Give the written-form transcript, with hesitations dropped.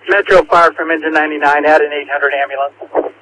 Metro Fire from Engine 99, add an 800 ambulance.